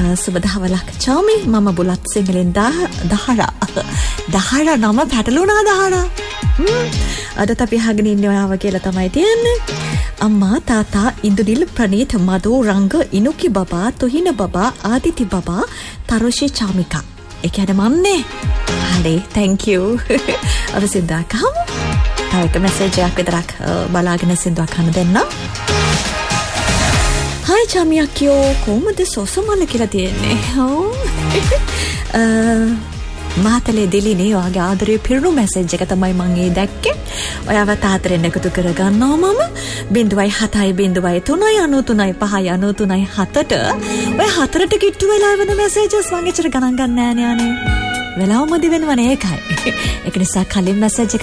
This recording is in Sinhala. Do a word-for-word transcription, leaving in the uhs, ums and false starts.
සුබ දහවලක් චාමි මම බුලත් සිංහලෙන් දහරා දහරා නම පැටලුණා දහරා අදත් අපි අහගෙන ඉන්නේ ඔයාව කියලා තමයි තියෙන්නේ අම්මා තාතා ඉන්දුනිල් ප්‍රනීත් මදු රංග ඉනුකි බබා තුහින බබා ආදිති බබා තරුෂි චාමිකා ඒ කියන්නේ මන්නේ හරි thank you අපි සින්දුවක් අහමු තව එක මැසේජ් එකක් විතරක් බලාගෙන සින්දුවක් අහන්න දෙන්න Hi Chamiakyo කොහොමද සොසමල කියලා තියෙන්නේ ඔව් මාතලේ දිලිනේ ඔයාගේ ආදරේ පිරුණු මැසේජ් එක තමයි මම ඒ දැක්කේ ඔයාව තාතරෙන් එකතු කර ගන්නවා මම ज़ीरो सात ज़ीरो तीन नौ तीन पाँच नौ तीन सात ඔය හතරට කිට්ටු වෙලා වෙන මැසේජස් මම එච්චර ගණන් ගන්න නෑ නේ අනේ වෙලාවමදි වෙනවනේ ඒකයි ඒක නිසා කලින් මැසේජ්